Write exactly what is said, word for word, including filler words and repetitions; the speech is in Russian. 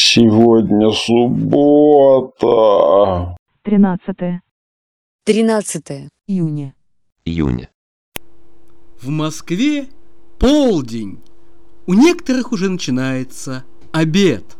Сегодня суббота. Тринадцатое. Тринадцатое. Июня. Июня. В Москве полдень. У некоторых уже начинается обед.